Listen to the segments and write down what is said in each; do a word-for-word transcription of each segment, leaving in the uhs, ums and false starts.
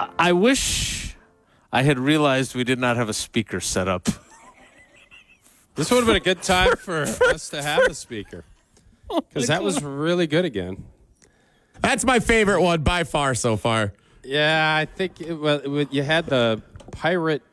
I wish I had realized we did not have a speaker set up. This would have been a good time for us to have a speaker. Because that was really good again. That's my favorite one by far so far. Yeah, I think it, well, it, you had the pirate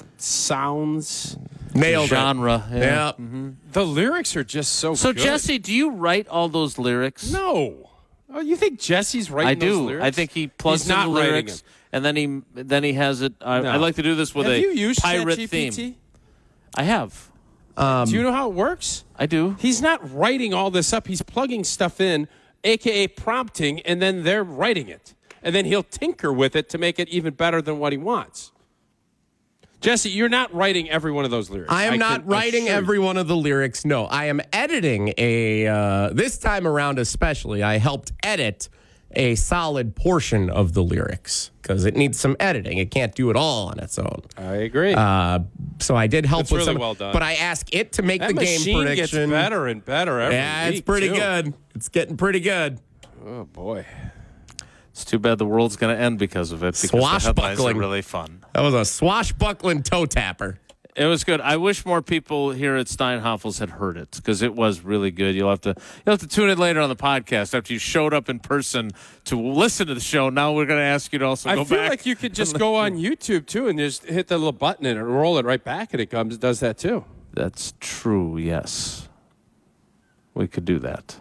sounds. Nailed genre. it. Yeah. Yeah. Mm-hmm. The lyrics are just so So, good. Jesse, do you write all those lyrics? No. Oh, you think Jesse's writing I those do. lyrics? I think he plugs He's in not the writing lyrics, them. and then he then he has it. I, No. I like to do this with Have a you used pirate ChatGPT? theme. I have. Um, Do you know how it works? I do. He's not writing all this up. He's plugging stuff in, a k a prompting, and then they're writing it. And then he'll tinker with it to make it even better than what he wants. Jesse, you're not writing every one of those lyrics. I am I not can writing assure you. every one of the lyrics. No, I am editing a, uh, this time around especially, I helped edit a solid portion of the lyrics because it needs some editing. It can't do it all on its own. I agree. Uh, so I did help That's with really some, well done. but I ask it to make that the game machine prediction. gets better and better every yeah, week, it's pretty too. good. It's getting pretty good. Oh, boy. It's too bad the world's going to end because of it. Because the headlines are Swashbuckling. really fun. That was a swashbuckling toe tapper. It was good. I wish more people here at Steinhafels had heard it because it was really good. You'll have to you'll have to tune in later on the podcast after you showed up in person to listen to the show. Now we're going to ask you to also I go feel back. like you could just go on YouTube, too, and just hit the little button and roll it right back, and it comes. It does that, too. That's true. Yes, we could do that.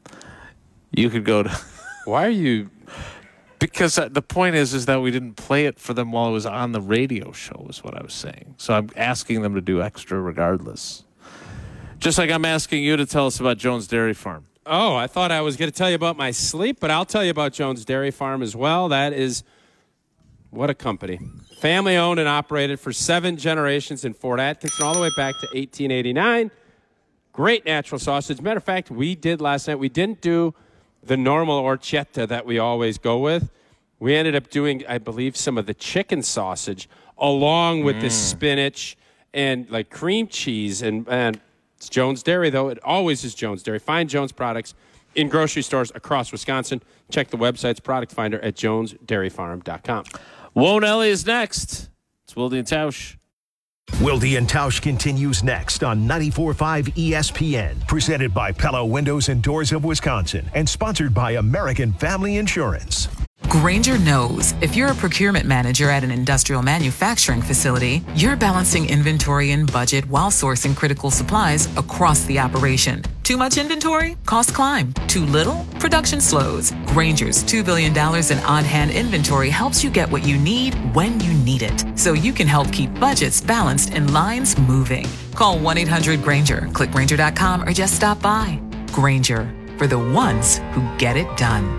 You could go to Why are you... because uh, the point is is that we didn't play it for them while it was on the radio show. Is what I was saying. So I'm asking them to do extra regardless. Just like I'm asking you to tell us about Jones Dairy Farm. Oh, I thought I was going to tell you about my sleep, but I'll tell you about Jones Dairy Farm as well. That is, what a company. Family owned and operated for seven generations in Fort Atkinson, all the way back to eighteen eighty-nine. Great natural sausage. Matter of fact, we did last night, we didn't do the normal orchetta that we always go with. We ended up doing, I believe, some of the chicken sausage along with mm. the spinach and like cream cheese and, and it's Jones Dairy, though. It always is Jones Dairy. Find Jones products in grocery stores across Wisconsin. Check the website's product finder at jones dairy farm dot com. Won't Ellie is next. It's Wilde and Tausch. Wilde and Tausch continues next on ninety-four point five E S P N. Presented by Pella Windows and Doors of Wisconsin and sponsored by American Family Insurance. Grainger knows if you're a procurement manager at an industrial manufacturing facility, you're balancing inventory and budget while sourcing critical supplies across the operation. Too much inventory? Costs climb. Too little? Production slows. Grainger's two billion dollars in on-hand inventory helps you get what you need when you need it, so you can help keep budgets balanced and lines moving. Call one eight hundred Grainger, click Grainger dot com, or just stop by. Grainger, for the ones who get it done.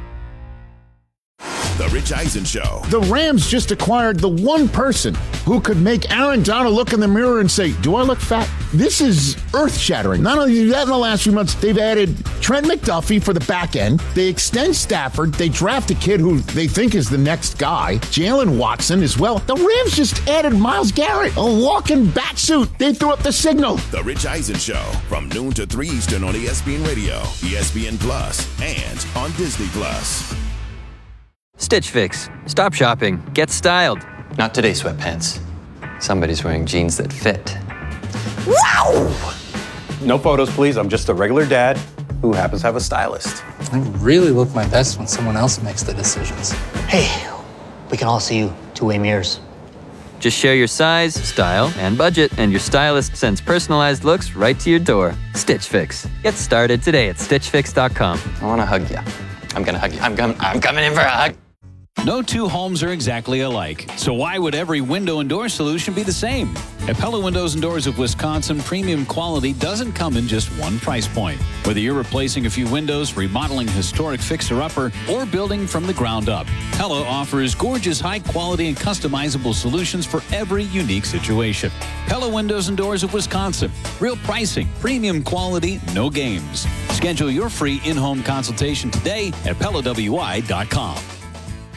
The Rich Eisen Show. The Rams just acquired the one person who could make Aaron Donald look in the mirror and say, do I look fat? This is earth-shattering. Not only do that in the last few months, they've added Trent McDuffie for the back end. They extend Stafford. They draft a kid who they think is the next guy, Jalen Watson as well. The Rams just added Myles Garrett, a walking bat suit. They threw up the signal. The Rich Eisen Show from noon to three Eastern on E S P N Radio, E S P N Plus, and on Disney Plus. Stitch Fix. Stop shopping. Get styled. Not today, sweatpants. Somebody's wearing jeans that fit. Wow! No photos, please. I'm just a regular dad who happens to have a stylist. I really look my best when someone else makes the decisions. Hey, we can all see you two-way mirrors. Just share your size, style, and budget, and your stylist sends personalized looks right to your door. Stitch Fix. Get started today at stitch fix dot com. I want to hug you. I'm going to hug you. I'm, com- I'm coming in for a hug. No two homes are exactly alike, so why would every window and door solution be the same? At Pella Windows and Doors of Wisconsin, premium quality doesn't come in just one price point. Whether you're replacing a few windows, remodeling a historic fixer-upper, or building from the ground up, Pella offers gorgeous, high-quality, and customizable solutions for every unique situation. Pella Windows and Doors of Wisconsin. Real pricing, premium quality, no games. Schedule your free in-home consultation today at pella w i dot com.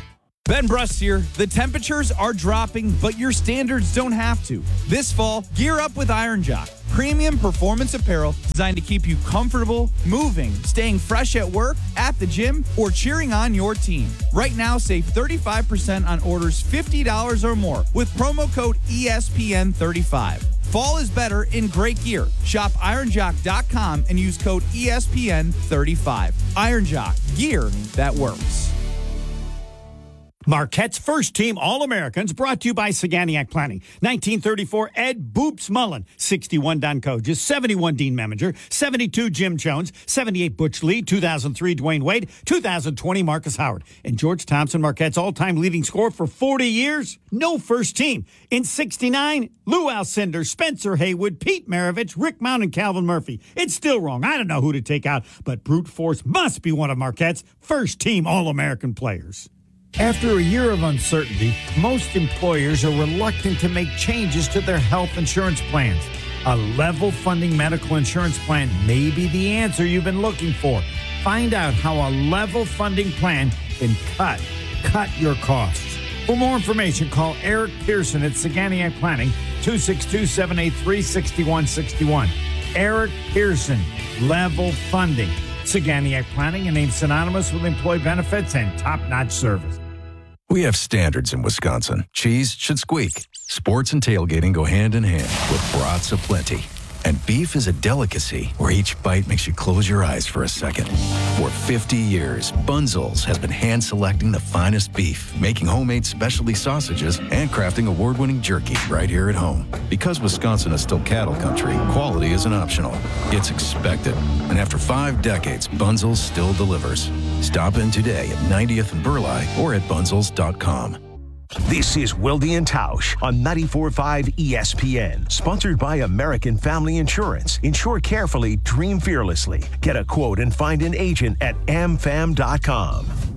Ben Brust here. The temperatures are dropping, but your standards don't have to. This fall, gear up with Iron Jock. Premium performance apparel designed to keep you comfortable, moving, staying fresh at work, at the gym, or cheering on your team. Right now, save thirty-five percent on orders fifty dollars or more with promo code E S P N thirty-five. Fall is better in great gear. Shop iron jock dot com and use code E S P N thirty-five. Iron Jock, gear that works. Marquette's first team All-Americans brought to you by Saganiac Planning. nineteen thirty-four, Ed Boops Mullen. sixty-one, Don Coges. seventy-one, Dean Meminger. seventy-two, Jim Jones. seventy-eight, Butch Lee. two thousand three, Dwayne Wade. two thousand twenty, Marcus Howard. And George Thompson, Marquette's all-time leading scorer for forty years. No first team. In sixty-nine, Lou Alcindor, Spencer Haywood, Pete Maravich, Rick Mount, and Calvin Murphy. It's still wrong. I don't know who to take out, but Brute Force must be one of Marquette's first team All-American players. After a year of uncertainty, most employers are reluctant to make changes to their health insurance plans. A level funding medical insurance plan may be the answer you've been looking for. Find out how a level funding plan can cut, cut your costs. For more information, call Eric Pearson at Saganiac Planning, two six two, seven eight three, six one six one. Eric Pearson, level funding. Saganiac Planning, a name synonymous with employee benefits and top-notch service. We have standards in Wisconsin. Cheese should squeak. Sports and tailgating go hand in hand with brats aplenty. And beef is a delicacy where each bite makes you close your eyes for a second. For fifty years, Bunzel's has been hand-selecting the finest beef, making homemade specialty sausages, and crafting award-winning jerky right here at home. Because Wisconsin is still cattle country, quality isn't optional. It's expected. And after five decades, Bunzel's still delivers. Stop in today at ninetieth and Burleigh or at bunzels dot com. This is Wilde and Tausch on ninety-four point five E S P N. Sponsored by American Family Insurance. Insure carefully, dream fearlessly. Get a quote and find an agent at am fam dot com.